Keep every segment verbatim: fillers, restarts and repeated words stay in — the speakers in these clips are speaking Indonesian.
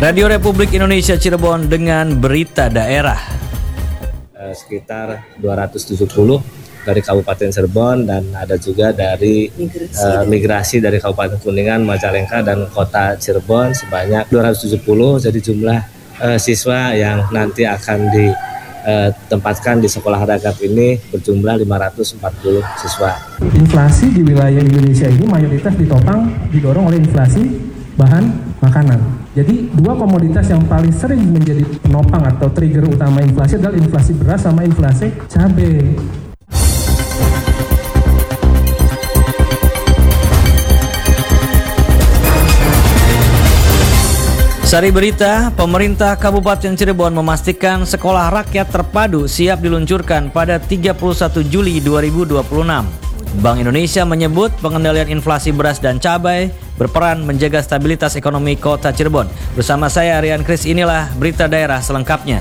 Radio Republik Indonesia Cirebon dengan berita daerah. Eh, sekitar dua ratus tujuh puluh dari Kabupaten Cirebon dan ada juga dari migrasi, uh, migrasi dari Kabupaten Kuningan, Majalengka dan Kota Cirebon sebanyak dua ratus tujuh puluh. Jadi jumlah uh, siswa yang nanti akan ditempatkan di sekolah ragap ini berjumlah lima ratus empat puluh siswa. Inflasi di wilayah Indonesia ini mayoritas ditopang didorong oleh inflasi bahan makanan. Jadi dua komoditas yang paling sering menjadi penopang atau trigger utama inflasi adalah inflasi beras sama inflasi cabai. Sari berita, pemerintah Kabupaten Cirebon memastikan sekolah rakyat terpadu siap diluncurkan pada tiga puluh satu Juli dua ribu dua puluh enam. Bank Indonesia menyebut pengendalian inflasi beras dan cabai berperan menjaga stabilitas ekonomi Kota Cirebon. Bersama saya Rian Kris, inilah berita daerah selengkapnya.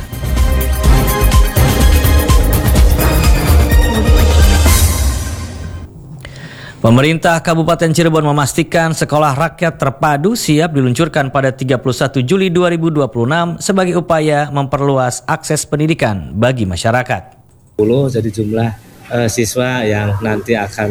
Pemerintah Kabupaten Cirebon memastikan sekolah rakyat terpadu siap diluncurkan pada tiga puluh satu Juli dua ribu dua puluh enam sebagai upaya memperluas akses pendidikan bagi masyarakat. Jadi jumlah uh, siswa yang nanti akan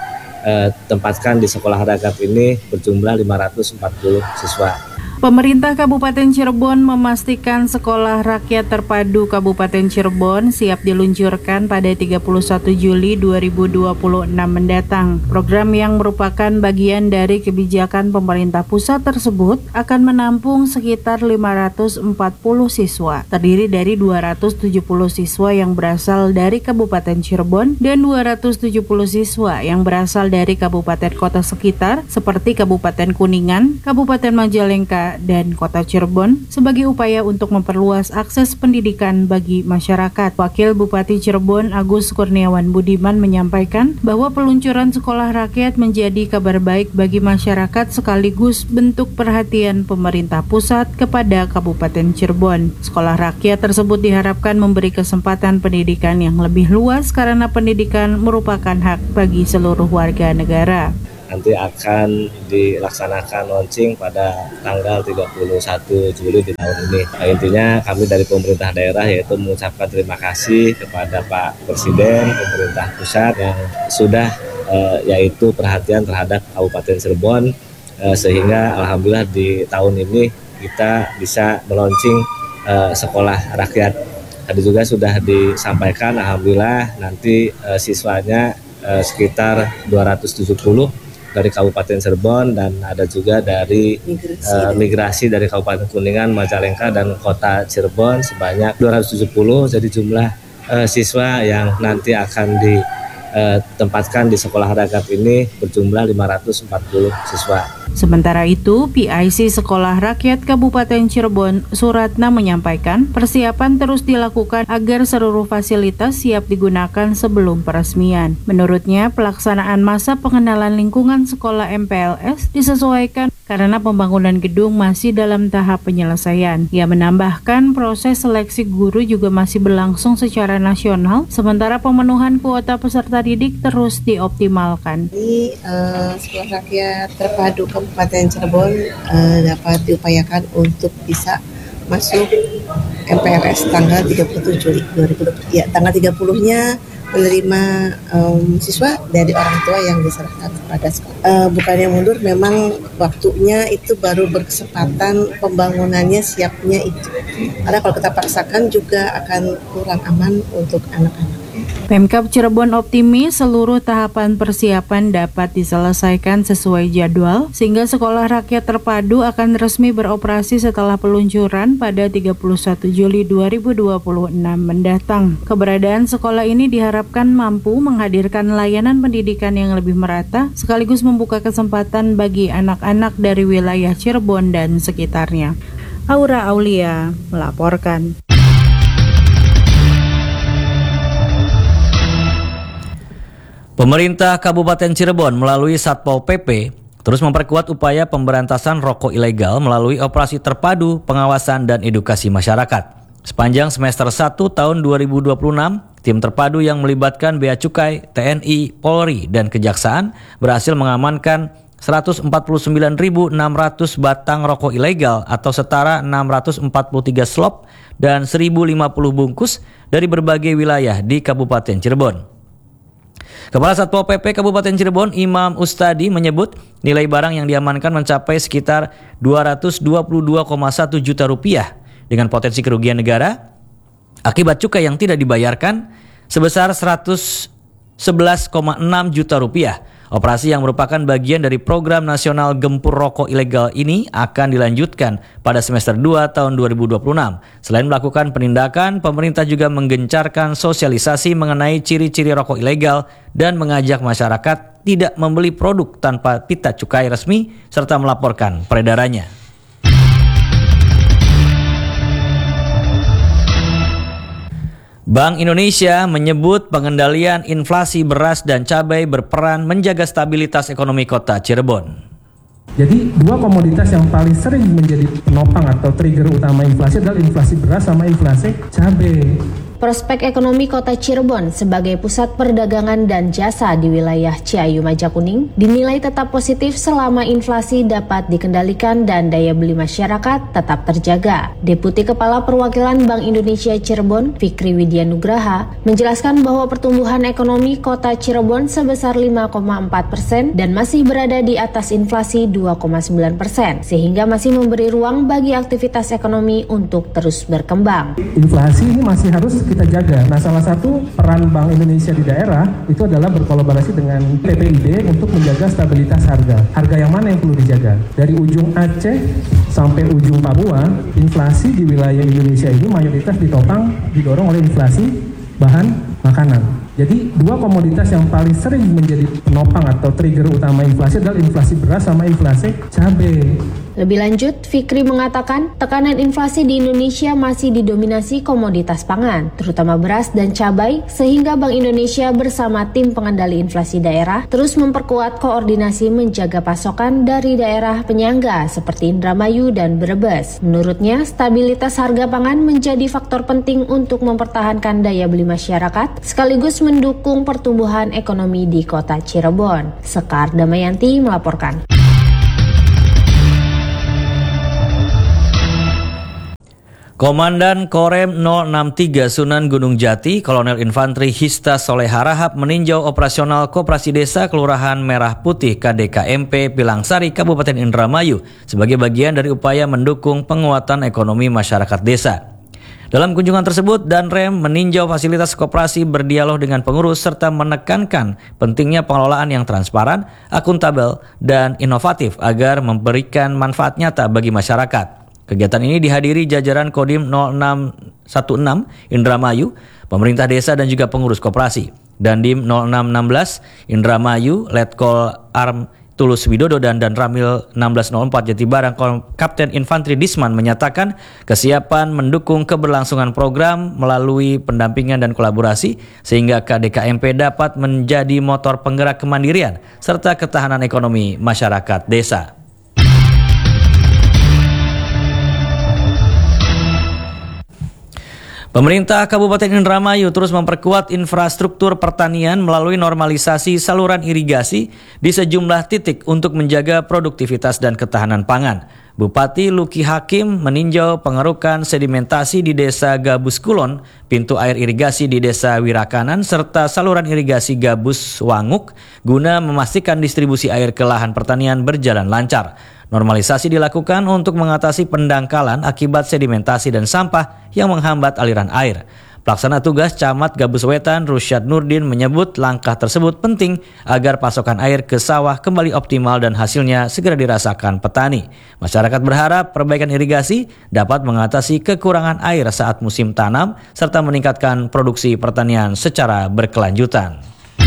ditempatkan di sekolah ragap ini berjumlah lima ratus empat puluh siswa. Pemerintah Kabupaten Cirebon memastikan sekolah rakyat terpadu Kabupaten Cirebon siap diluncurkan pada tiga puluh satu Juli dua ribu dua puluh enam mendatang. Program yang merupakan bagian dari kebijakan pemerintah pusat tersebut akan menampung sekitar lima ratus empat puluh siswa, terdiri dari dua ratus tujuh puluh siswa yang berasal dari Kabupaten Cirebon dan dua ratus tujuh puluh siswa yang berasal dari kabupaten kota sekitar seperti Kabupaten Kuningan, Kabupaten Majalengka, dan Kota Cirebon sebagai upaya untuk memperluas akses pendidikan bagi masyarakat. Wakil Bupati Cirebon Agus Kurniawan Budiman menyampaikan bahwa peluncuran sekolah rakyat menjadi kabar baik bagi masyarakat sekaligus bentuk perhatian pemerintah pusat kepada Kabupaten Cirebon. Sekolah rakyat tersebut diharapkan memberi kesempatan pendidikan yang lebih luas karena pendidikan merupakan hak bagi seluruh warga negara. Nanti akan dilaksanakan launching pada tanggal tiga puluh satu Juli di tahun ini. Nah, intinya kami dari pemerintah daerah yaitu mengucapkan terima kasih kepada Pak Presiden, pemerintah pusat yang sudah eh, yaitu perhatian terhadap Kabupaten Cirebon eh, sehingga alhamdulillah di tahun ini kita bisa melaunching eh, sekolah rakyat. Tadi juga sudah disampaikan alhamdulillah nanti eh, siswanya eh, sekitar dua ratus tujuh puluh dari Kabupaten Cirebon dan ada juga dari migrasi, uh, migrasi dari Kabupaten Kuningan, Majalengka dan Kota Cirebon sebanyak dua ratus tujuh puluh. Jadi jumlah uh, siswa yang nanti akan ditempatkan di sekolah ragap ini berjumlah lima ratus empat puluh siswa. Sementara itu, P I C Sekolah Rakyat Kabupaten Cirebon, Suratna menyampaikan persiapan terus dilakukan agar seluruh fasilitas siap digunakan sebelum peresmian. Menurutnya, pelaksanaan masa pengenalan lingkungan sekolah M P L S disesuaikan karena pembangunan gedung masih dalam tahap penyelesaian. Ia menambahkan proses seleksi guru juga masih berlangsung secara nasional, sementara pemenuhan kuota peserta didik terus dioptimalkan. Ini uh, sekolah rakyat terpadu Kabupaten Cirebon uh, dapat diupayakan untuk bisa masuk M P L S tanggal tiga puluh tujuh Juli dua ribu dua puluh. Ya, tanggal tiga puluh-nya menerima um, siswa dari orang tua yang diserahkan kepada sekolah. Uh, bukannya mundur, memang waktunya itu baru berkesempatan pembangunannya siapnya itu. Karena kalau kita paksakan juga akan kurang aman untuk anak-anak. Pemkab Cirebon optimis seluruh tahapan persiapan dapat diselesaikan sesuai jadwal sehingga sekolah rakyat terpadu akan resmi beroperasi setelah peluncuran pada tiga puluh satu Juli dua ribu dua puluh enam mendatang. Keberadaan sekolah ini diharapkan mampu menghadirkan layanan pendidikan yang lebih merata sekaligus membuka kesempatan bagi anak-anak dari wilayah Cirebon dan sekitarnya. Aura Aulia melaporkan. Pemerintah Kabupaten Cirebon melalui Satpol P P terus memperkuat upaya pemberantasan rokok ilegal melalui operasi terpadu pengawasan dan edukasi masyarakat. Sepanjang semester satu tahun dua ribu dua puluh enam, tim terpadu yang melibatkan Bea Cukai, T N I, Polri, dan Kejaksaan berhasil mengamankan seratus empat puluh sembilan ribu enam ratus batang rokok ilegal atau setara enam ratus empat puluh tiga slop dan seribu lima puluh bungkus dari berbagai wilayah di Kabupaten Cirebon. Kepala Satpol P P Kabupaten Cirebon, Imam Ustadi, menyebut nilai barang yang diamankan mencapai sekitar dua ratus dua puluh dua koma satu juta rupiah dengan potensi kerugian negara akibat cukai yang tidak dibayarkan sebesar seratus sebelas koma enam juta rupiah. Operasi yang merupakan bagian dari program nasional gempur rokok ilegal ini akan dilanjutkan pada semester dua tahun dua ribu dua puluh enam. Selain melakukan penindakan, pemerintah juga menggencarkan sosialisasi mengenai ciri-ciri rokok ilegal dan mengajak masyarakat tidak membeli produk tanpa pita cukai resmi serta melaporkan peredarannya. Bank Indonesia menyebut pengendalian inflasi beras dan cabai berperan menjaga stabilitas ekonomi kota Cirebon. Jadi dua komoditas yang paling sering menjadi penopang atau trigger utama inflasi adalah inflasi beras sama inflasi cabai. Prospek ekonomi kota Cirebon sebagai pusat perdagangan dan jasa di wilayah Ciayu Majakuning dinilai tetap positif selama inflasi dapat dikendalikan dan daya beli masyarakat tetap terjaga. Deputi Kepala Perwakilan Bank Indonesia Cirebon, Fikri Widyanugraha, menjelaskan bahwa pertumbuhan ekonomi kota Cirebon sebesar lima koma empat persen dan masih berada di atas inflasi dua koma sembilan persen, sehingga masih memberi ruang bagi aktivitas ekonomi untuk terus berkembang. Inflasi ini masih harus kita jaga. Nah, salah satu peran Bank Indonesia di daerah itu adalah berkolaborasi dengan P P I D untuk menjaga stabilitas harga. Harga yang mana yang perlu dijaga? Dari ujung Aceh sampai ujung Papua, inflasi di wilayah Indonesia ini mayoritas ditopang didorong oleh inflasi bahan makanan. Jadi dua komoditas yang paling sering menjadi penopang atau trigger utama inflasi adalah inflasi beras sama inflasi cabai. Lebih lanjut, Fikri mengatakan tekanan inflasi di Indonesia masih didominasi komoditas pangan, terutama beras dan cabai, sehingga Bank Indonesia bersama tim pengendali inflasi daerah terus memperkuat koordinasi menjaga pasokan dari daerah penyangga seperti Indramayu dan Brebes. Menurutnya, stabilitas harga pangan menjadi faktor penting untuk mempertahankan daya beli masyarakat, sekaligus mendukung pertumbuhan ekonomi di kota Cirebon. Sekar Damayanti melaporkan. Komandan Korem nol enam tiga Sunan Gunung Jati, Kolonel Infanteri Hista Soleha Rahab meninjau operasional Koperasi Desa Kelurahan Merah Putih K D K M P Pilangsari, Kabupaten Indramayu sebagai bagian dari upaya mendukung penguatan ekonomi masyarakat desa. Dalam kunjungan tersebut, Danrem meninjau fasilitas koperasi, berdialog dengan pengurus, serta menekankan pentingnya pengelolaan yang transparan, akuntabel, dan inovatif agar memberikan manfaat nyata bagi masyarakat. Kegiatan ini dihadiri jajaran Kodim nol enam satu enam Indramayu, pemerintah desa dan juga pengurus koperasi. Dandim nol enam satu enam Indramayu, Letkol Arm Tulus Widodo dan Dan Ramil enam belas nol empat Jatibarang, Kapten Infanteri Disman menyatakan kesiapan mendukung keberlangsungan program melalui pendampingan dan kolaborasi sehingga K D K M P dapat menjadi motor penggerak kemandirian serta ketahanan ekonomi masyarakat desa. Pemerintah Kabupaten Indramayu terus memperkuat infrastruktur pertanian melalui normalisasi saluran irigasi di sejumlah titik untuk menjaga produktivitas dan ketahanan pangan. Bupati Luki Hakim meninjau pengerukan sedimentasi di Desa Gabus Kulon, pintu air irigasi di Desa Wirakanan, serta saluran irigasi Gabus Wanguk guna memastikan distribusi air ke lahan pertanian berjalan lancar. Normalisasi dilakukan untuk mengatasi pendangkalan akibat sedimentasi dan sampah yang menghambat aliran air. Pelaksana tugas Camat Gabus Wetan Rusyad Nurdin menyebut langkah tersebut penting agar pasokan air ke sawah kembali optimal dan hasilnya segera dirasakan petani. Masyarakat berharap perbaikan irigasi dapat mengatasi kekurangan air saat musim tanam serta meningkatkan produksi pertanian secara berkelanjutan.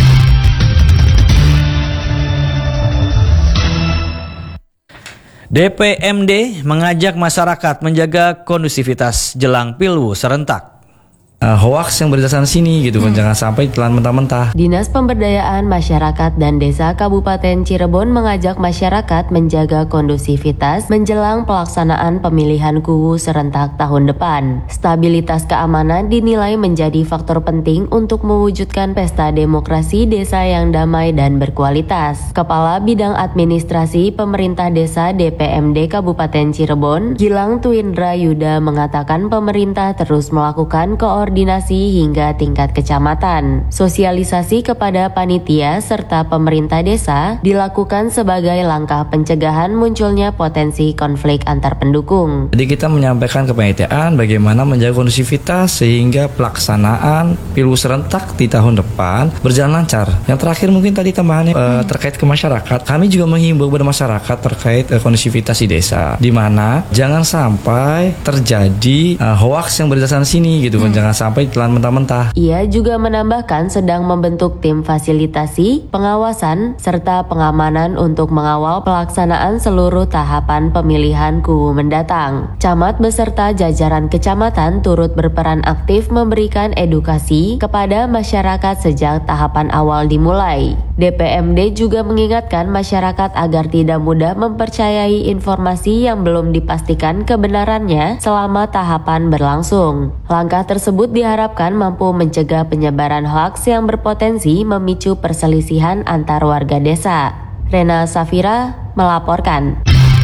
D P M D mengajak masyarakat menjaga kondusivitas jelang Pilwu serentak. uh, hoaks yang berita sana sini gitu kan, hmm. jangan sampai telan mentah-mentah. Dinas Pemberdayaan Masyarakat dan Desa Kabupaten Cirebon mengajak masyarakat menjaga kondusivitas menjelang pelaksanaan pemilihan K U U serentak tahun depan. Stabilitas keamanan dinilai menjadi faktor penting untuk mewujudkan pesta demokrasi desa yang damai dan berkualitas. Kepala Bidang Administrasi Pemerintah Desa D P M D Kabupaten Cirebon, Gilang Tuindra Yuda mengatakan pemerintah terus melakukan koordinasi hingga tingkat kecamatan. Sosialisasi kepada panitia serta pemerintah desa dilakukan sebagai langkah pencegahan munculnya potensi konflik antar pendukung. Jadi kita menyampaikan ke panitiaan bagaimana menjaga kondusivitas sehingga pelaksanaan pilu serentak di tahun depan berjalan lancar. Yang terakhir mungkin tadi tambahannya hmm. uh, terkait ke masyarakat. Kami juga menghimbau kepada masyarakat terkait uh, kondusivitas di desa, di mana jangan sampai terjadi uh, hoaks yang berita sana sini gitu kan, hmm. jangan sampai telan mentah-mentah. Ia juga menambahkan sedang membentuk tim fasilitasi, pengawasan, serta pengamanan untuk mengawal pelaksanaan seluruh tahapan pemilihan K U U mendatang. Camat beserta jajaran kecamatan turut berperan aktif memberikan edukasi kepada masyarakat sejak tahapan awal dimulai. D P M D juga mengingatkan masyarakat agar tidak mudah mempercayai informasi yang belum dipastikan kebenarannya selama tahapan berlangsung. Langkah tersebut diharapkan mampu mencegah penyebaran hoaks yang berpotensi memicu perselisihan antar warga desa. Rena Safira melaporkan.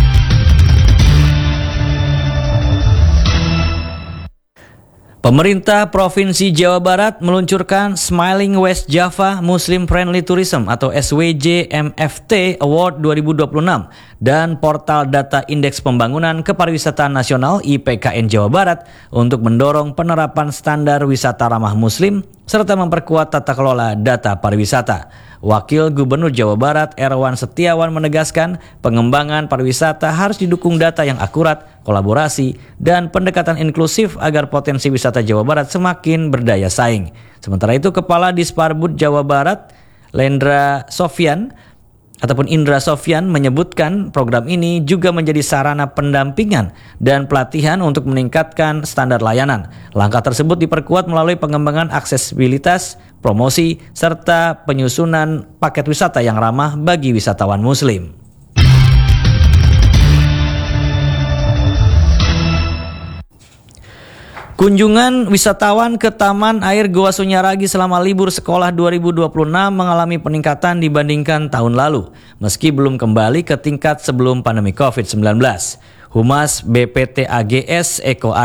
Pemerintah Provinsi Jawa Barat meluncurkan Smiling West Java Muslim Friendly Tourism atau S W J M F T Award dua ribu dua puluh enam dan portal data Indeks Pembangunan Kepariwisataan Nasional I P K N Jawa Barat untuk mendorong penerapan standar wisata ramah Muslim serta memperkuat tata kelola data pariwisata. Wakil Gubernur Jawa Barat Erwan Setiawan menegaskan pengembangan pariwisata harus didukung data yang akurat, kolaborasi, dan pendekatan inklusif agar potensi wisata Jawa Barat semakin berdaya saing. Sementara itu, Kepala Disparbud Jawa Barat Lendra Sofyan ataupun Indra Sofyan menyebutkan program ini juga menjadi sarana pendampingan dan pelatihan untuk meningkatkan standar layanan. Langkah tersebut diperkuat melalui pengembangan aksesibilitas, promosi, serta penyusunan paket wisata yang ramah bagi wisatawan Muslim. Kunjungan wisatawan ke Taman Air Goa Sunyaragi selama libur sekolah dua ribu dua puluh enam mengalami peningkatan dibandingkan tahun lalu, meski belum kembali ke tingkat sebelum pandemi covid sembilan belas. Humas B P T A G S Eko